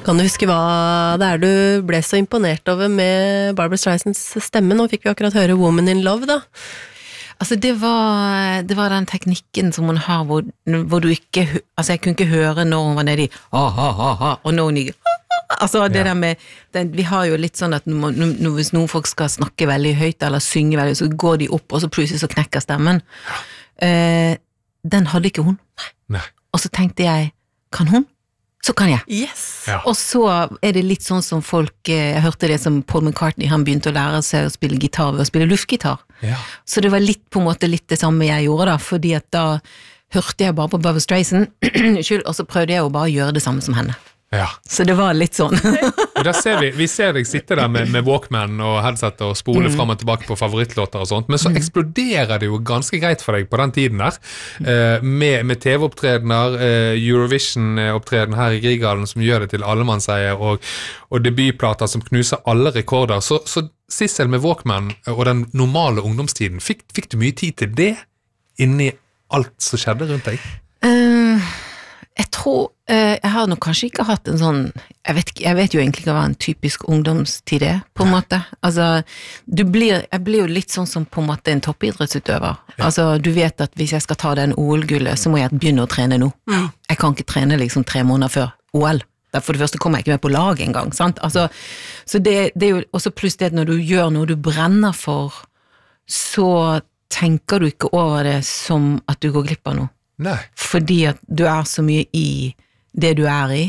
Kan du huske hva det du ble så imponert over med Barbra Streisands stemme? Nå fikk vi akkurat høre Woman in Love da. Altså det var den teknikken som hun har hvor du ikke, altså jeg kunne ikke høre når hun var nede i og når hun ikke altså det der med, vi har jo litt sånn at hvis noen folk skal snakke veldig høyt eller synge veldig, så går de opp og så plutselig så knekker stemmen. Den hadde ikke hun. Nei. Og så tenkte jeg, kan hun? Så kan jeg. Yes. Ja. Og så det litt sånn som folk, jeg hørte det som Paul McCartney, han begynte å lære seg å spille gitar ved å spille luftgitar. Ja. Så det var litt på en måte litt det samme jeg gjorde da, fordi at da hørte jeg bare på Barbra Streisand, og så prøvde jeg å bare gjøre det samme som henne. Ja. Så det var litt sånn. Og der ser vi ser deg sitte der med Walkman og headset og spole frem og tilbake på favorittlåter og sånt, men så eksploderer det jo ganske greit for deg på den tiden der, med TV-opptredener, Eurovision-opptreden her i Grieghallen som gjør det til allemannseie, og debutplater som knuser alle rekorder. Så Sissel med Walkman og den normale ungdomstiden, fikk du mye tid til det inni alt som skjedde rundt deg? Jeg tror, jeg har nok kanskje ikke hatt en sånn, jeg vet jo egentlig ikke hva en typisk ungdomstid på en måte. Altså, jeg blir jo litt sånn som på en måte en toppidrettsutøver. Ja. Altså, du vet at hvis jeg skal ta den OL-gullet, så må jeg begynne å trene nå. Jeg kan ikke trene liksom 3 måneder før OL. For det første kommer jeg ikke med på lag engang, sant? Altså, så det er jo også pluss det at når du gjør noe du brenner for, så tenker du ikke over det som at du går glipp av noe. Nei. Fordi at du så mye i det du i,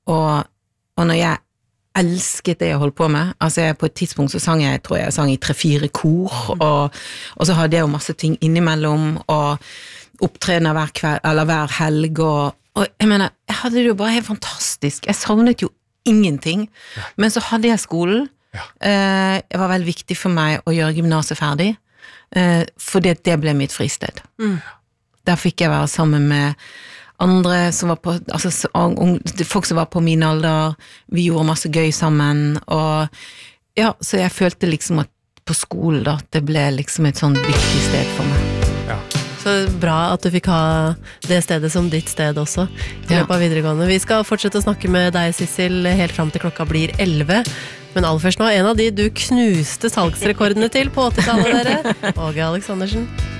og når jeg elsket det jeg holdt på med, altså på et tidspunkt så sang jeg, tror jeg sang i 3-4 kor, og så hadde jeg jo masse ting innimellom, og opptredener hver kveld, eller hver helg, og jeg mener, jeg hadde det jo bare helt fantastisk, jeg savnet jo ingenting, men så hadde jeg skolen, det var veldig viktig for meg å gjøre gymnaset ferdig, fordi det ble mitt fristed. Der fikk jeg være sammen med andre som var på, altså folk som var på min alder, vi gjorde masse gøy sammen, og ja, så jeg følte liksom at på skolen da, det ble liksom et sånn viktig sted for meg. Ja. Så bra at du fikk ha det stedet som ditt sted også, i løpet av videregående. Vi skal fortsette å snakke med deg, Sissel, helt frem til klokka blir 11, men aller først nå, en av de du knuste salgsrekordene til på 80-tallet, dere, Åge Aleksandersen.